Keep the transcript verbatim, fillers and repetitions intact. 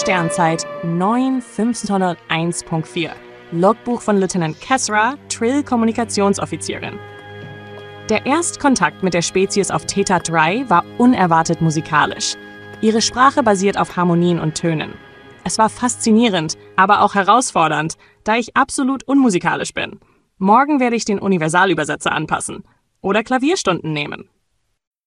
Sternzeit neun fünfhunderteins Punkt vier. Logbuch von Lieutenant Kesra, Trill-Kommunikationsoffizierin. Der Erstkontakt mit der Spezies auf Theta drei war unerwartet musikalisch. Ihre Sprache basiert auf Harmonien und Tönen. Es war faszinierend, aber auch herausfordernd, da ich absolut unmusikalisch bin. Morgen werde ich den Universalübersetzer anpassen oder Klavierstunden nehmen.